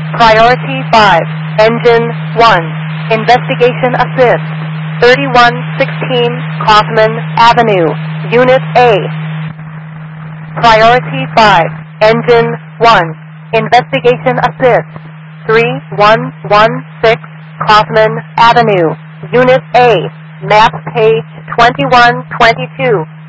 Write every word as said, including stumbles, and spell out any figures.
Priority five, Engine one, Investigation Assist, thirty-one sixteen Kaufman Avenue, Unit A. Priority five, Engine one, Investigation Assist, three one one six Kaufman Avenue, Unit A, map page twenty-one twenty-two.